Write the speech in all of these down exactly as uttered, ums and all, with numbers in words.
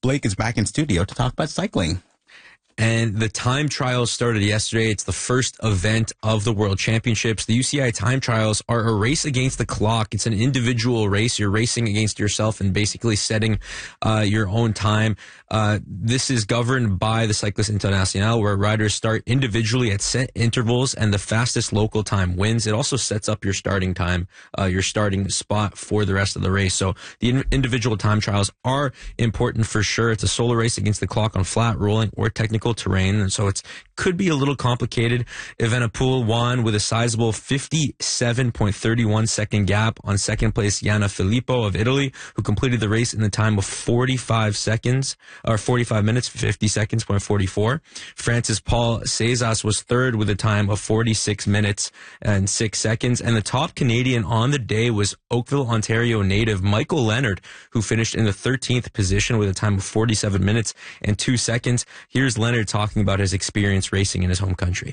Blake is back in studio to talk about cycling. And the time trials started yesterday. It's the first event of the World Championships. The U C I time trials are a race against the clock. It's an individual race. You're racing against yourself and basically setting uh, your own time. Uh, this is governed by the Cycliste Internationale, where riders start individually at set intervals and the fastest local time wins. It also sets up your starting time, uh, your starting spot for the rest of the race. So the in- individual time trials are important for sure. It's a solo race against the clock on flat, rolling, or technical terrain, and so it's could be a little complicated. Evenepoel won with a sizable fifty-seven point three one second gap on second place Yana Filippo of Italy, who completed the race in the time of forty-five seconds, or forty-five minutes, fifty seconds, point forty-four. Francis Paul Cesas was third with a time of forty-six minutes and six seconds, and the top Canadian on the day was Oakville, Ontario native Michael Leonard, who finished in the thirteenth position with a time of forty-seven minutes and two seconds. Here's Leonard talking about his experience racing in his home country.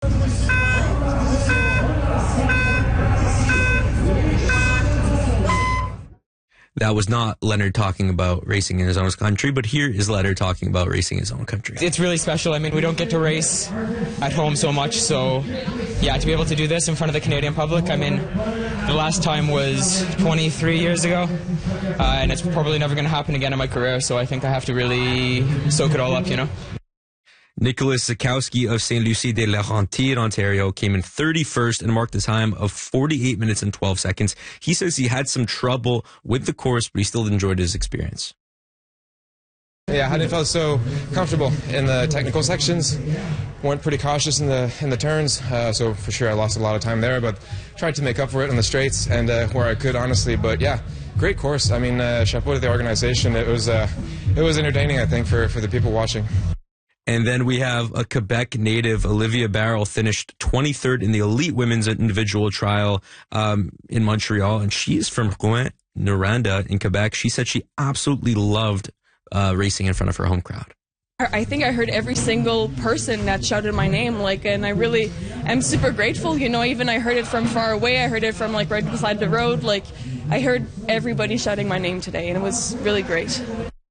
That was not Leonard talking about racing in his own country, but here is Leonard talking about racing in his own country. It's really special. I mean, we don't get to race at home so much, so yeah, to be able to do this in front of the Canadian public, I mean, the last time was twenty-three years ago, uh, and it's probably never going to happen again in my career, so I think I have to really soak it all up, you know? Nicholas Zukowski of Saint Lucie de Laurentides, Ontario, came in thirty-first and marked a time of forty-eight minutes and twelve seconds. He says he had some trouble with the course, but he still enjoyed his experience. Yeah, I didn't feel so comfortable in the technical sections. Went pretty cautious in the in the turns, uh, so for sure I lost a lot of time there, but tried to make up for it on the straights and uh, where I could, honestly. But yeah, great course. I mean, uh, chapeau to the organization. It was uh, it was entertaining, I think, for, for the people watching. And then we have a Quebec native, Olivia Barrel, finished twenty-third in the elite women's individual trial um, in Montreal. And she is from Rouen, Noranda in Quebec. She said she absolutely loved uh, racing in front of her home crowd. I think I heard every single person that shouted my name, like, and I really am super grateful. You know, even I heard it from far away. I heard it from, like, right beside the road. Like, I heard everybody shouting my name today, and it was really great.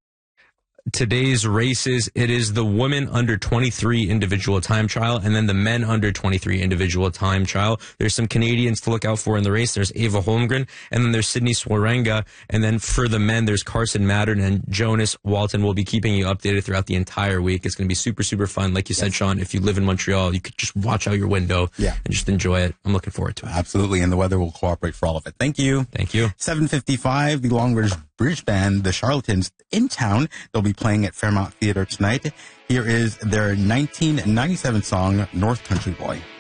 Today's races, it is the women under twenty-three individual time trial and then the men under twenty-three individual time trial. There's some Canadians to look out for in the race. There's Eva Holmgren, and then there's Sydney Swarenga. And then for the men, there's Carson Mattern and Jonas Walton. We'll be keeping you updated throughout the entire week. It's going to be super, super fun. Like you said, yes. Sean, if you live in Montreal, you could just watch out your window yeah. and just enjoy it. I'm looking forward to it. Absolutely, and the weather will cooperate for all of it. Thank you. Thank you. seven fifty-five, the Long Ridge Bridge Band, the Charlatans, in town. They'll be playing at Fairmont Theatre tonight. Here is their nineteen ninety-seven song, North Country Boy.